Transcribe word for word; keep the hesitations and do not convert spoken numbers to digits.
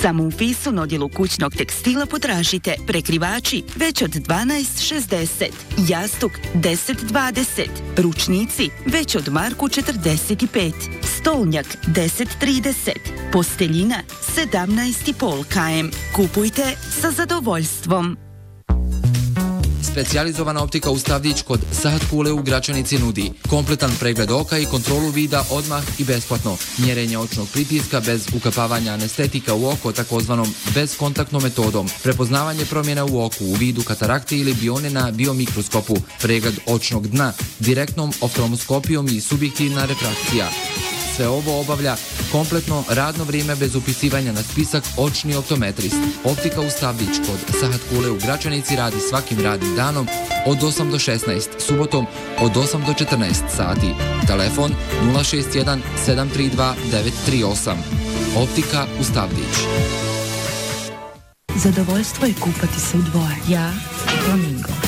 Samo u Fisu na odjelu kućnog tekstila potražite prekrivači već od dvanaest šezdeset, jastuk deset dvadeset, ručnici već od marku četrdeset pet, stolnjak deset trideset, posteljina sedamnaest i pol km. Kupujte sa zadovoljstvom. Specijalizovana optika u Stavdić kod Sahat Kule u Gračanici nudi kompletan pregled oka i kontrolu vida odmah i besplatno, mjerenje očnog pritiska bez ukapavanja anestetika u oko takozvanom bezkontaktnom metodom, prepoznavanje promjena u oku u vidu katarakte ili bione na biomikroskopu, pregled očnog dna, direktnom oftalmoskopijom i subjektivna refrakcija. Sve ovo obavlja kompletno radno vrijeme bez upisivanja na spisak očni optometrist. Optika u Stavdić kod Sahat Kule u Gračanici radi svakim radnim danom od osam do šesnaest, subotom od osam do četrnaest sati. Telefon nula šest jedan sedam tri dva devet tri osam. Optika u Stavdić. Zadovoljstvo je kupati se u dvoje. Ja, Flamingo.